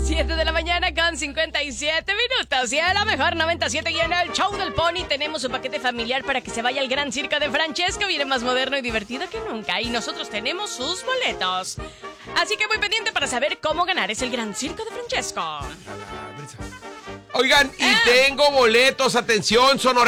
7 de la mañana con 57 minutos. Y a la mejor 97 y en el show del Pony tenemos un paquete familiar para que se vaya al Gran Circo de Francesco. Viene más moderno y divertido que nunca. Y nosotros tenemos sus boletos. Así que muy pendiente para saber cómo ganar. Es el Gran Circo de Francesco. Oigan, y tengo boletos. Atención, Sonora